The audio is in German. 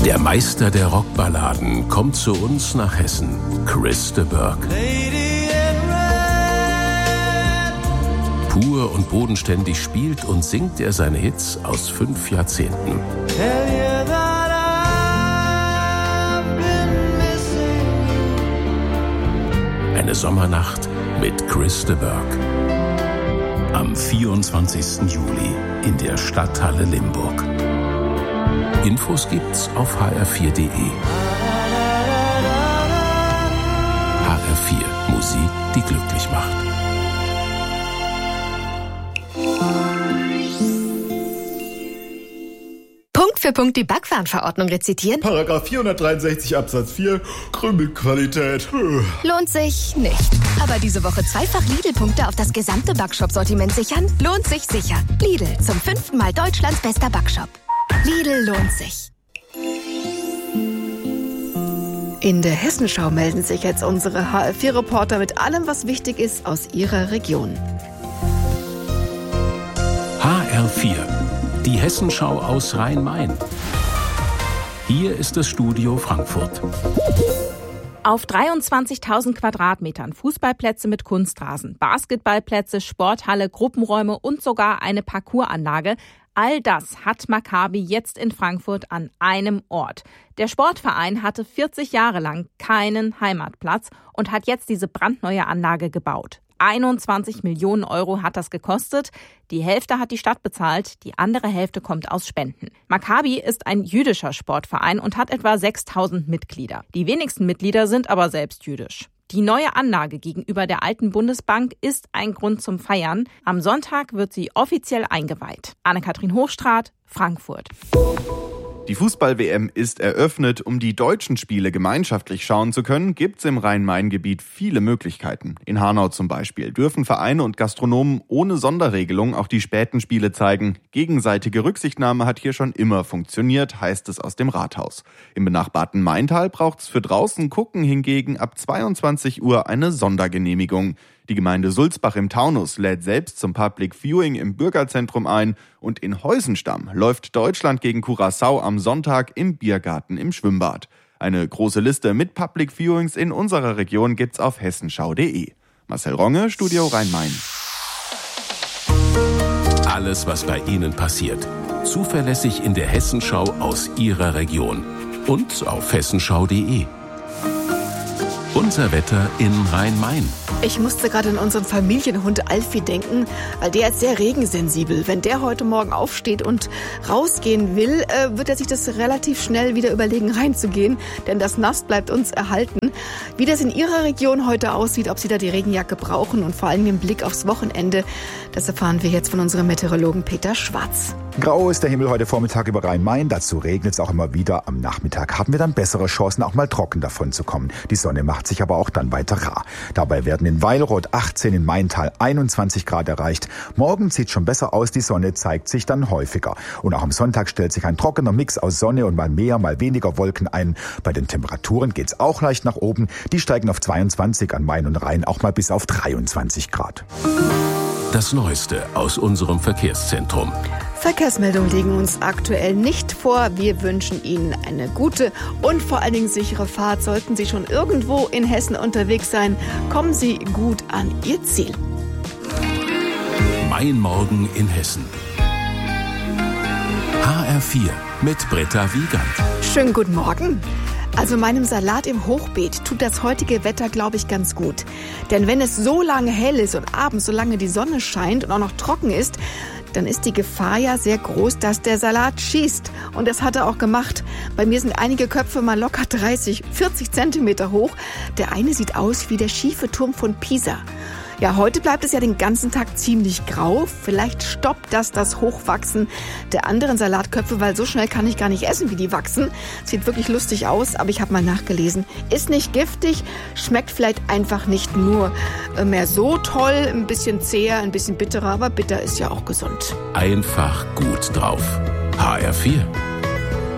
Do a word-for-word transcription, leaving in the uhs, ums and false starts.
Der Meister der Rockballaden kommt zu uns nach Hessen, Chris de Burgh. Pur und bodenständig spielt und singt er seine Hits aus fünf Jahrzehnten. Eine Sommernacht mit Chris de Burgh. Am vierundzwanzigsten Juli in der Stadthalle Limburg. Infos gibt's auf h r vier punkt d e. H R vier, Musik, die glücklich macht. Punkt für Punkt die Backwarenverordnung rezitieren? Paragraph vierhundertdreiundsechzig Absatz vier, Krümelqualität. Lohnt sich nicht. Aber diese Woche zweifach Lidl-Punkte auf das gesamte Backshop-Sortiment sichern? Lohnt sich sicher. Lidl, zum fünften Mal Deutschlands bester Backshop. Lidl lohnt sich. In der Hessenschau melden sich jetzt unsere H R vier Reporter mit allem, was wichtig ist aus ihrer Region. H R vier, die Hessenschau aus Rhein-Main. Hier ist das Studio Frankfurt. Auf dreiundzwanzigtausend Quadratmetern Fußballplätze mit Kunstrasen, Basketballplätze, Sporthalle, Gruppenräume und sogar eine Parcoursanlage. All das hat Maccabi jetzt in Frankfurt an einem Ort. Der Sportverein hatte vierzig Jahre lang keinen Heimatplatz und hat jetzt diese brandneue Anlage gebaut. einundzwanzig Millionen Euro hat das gekostet. Die Hälfte hat die Stadt bezahlt, die andere Hälfte kommt aus Spenden. Maccabi ist ein jüdischer Sportverein und hat etwa sechstausend Mitglieder. Die wenigsten Mitglieder sind aber selbst jüdisch. Die neue Anlage gegenüber der alten Bundesbank ist ein Grund zum Feiern. Am Sonntag wird sie offiziell eingeweiht. Anne-Kathrin Hochstraat, Frankfurt. Die Fußball-W M ist eröffnet. Um die deutschen Spiele gemeinschaftlich schauen zu können, gibt's im Rhein-Main-Gebiet viele Möglichkeiten. In Hanau zum Beispiel dürfen Vereine und Gastronomen ohne Sonderregelung auch die späten Spiele zeigen. Gegenseitige Rücksichtnahme hat hier schon immer funktioniert, heißt es aus dem Rathaus. Im benachbarten Maintal braucht's für draußen gucken hingegen ab zweiundzwanzig Uhr eine Sondergenehmigung. Die Gemeinde Sulzbach im Taunus lädt selbst zum Public Viewing im Bürgerzentrum ein und in Heusenstamm läuft Deutschland gegen Curaçao am Sonntag im Biergarten im Schwimmbad. Eine große Liste mit Public Viewings in unserer Region gibt's auf hessenschau punkt d e. Marcel Ronge, Studio Rhein-Main. Alles, was bei Ihnen passiert, zuverlässig in der Hessenschau aus Ihrer Region und auf hessenschau punkt d e. Unser Wetter in Rhein-Main. Ich musste gerade an unseren Familienhund Alfie denken, weil der ist sehr regensensibel. Wenn der heute Morgen aufsteht und rausgehen will, äh, wird er sich das relativ schnell wieder überlegen, reinzugehen. Denn das Nass bleibt uns erhalten. Wie das in Ihrer Region heute aussieht, ob Sie da die Regenjacke brauchen und vor allem den Blick aufs Wochenende, das erfahren wir jetzt von unserem Meteorologen Peter Schwarz. Grau ist der Himmel heute Vormittag über Rhein-Main. Dazu regnet es auch immer wieder. Am Nachmittag haben wir dann bessere Chancen, auch mal trocken davon zu kommen. Die Sonne macht sich aber auch dann weiter rar. Dabei werden in Weilroth achtzehn, in Maintal einundzwanzig Grad erreicht. Morgen sieht schon besser aus. Die Sonne zeigt sich dann häufiger. Und auch am Sonntag stellt sich ein trockener Mix aus Sonne und mal mehr, mal weniger Wolken ein. Bei den Temperaturen geht's auch leicht nach oben. Die steigen auf zweiundzwanzig, an Main und Rhein auch mal bis auf dreiundzwanzig Grad. Das Neueste aus unserem Verkehrszentrum. Verkehrsmeldungen liegen uns aktuell nicht vor. Wir wünschen Ihnen eine gute und vor allen Dingen sichere Fahrt. Sollten Sie schon irgendwo in Hessen unterwegs sein, kommen Sie gut an Ihr Ziel. Mein Morgen in Hessen. H R vier mit Britta Wiegand. Schönen guten Morgen. Also meinem Salat im Hochbeet tut das heutige Wetter, glaube ich, ganz gut. Denn wenn es so lange hell ist und abends so lange die Sonne scheint und auch noch trocken ist, dann ist die Gefahr ja sehr groß, dass der Salat schießt. Und das hat er auch gemacht. Bei mir sind einige Köpfe mal locker dreißig, vierzig Zentimeter hoch. Der eine sieht aus wie der schiefe Turm von Pisa. Ja, heute bleibt es ja den ganzen Tag ziemlich grau. Vielleicht stoppt das das Hochwachsen der anderen Salatköpfe, weil so schnell kann ich gar nicht essen, wie die wachsen. Sieht wirklich lustig aus, aber ich habe mal nachgelesen. Ist nicht giftig, schmeckt vielleicht einfach nicht nur mehr so toll, ein bisschen zäher, ein bisschen bitterer, aber bitter ist ja auch gesund. Einfach gut drauf. H R vier.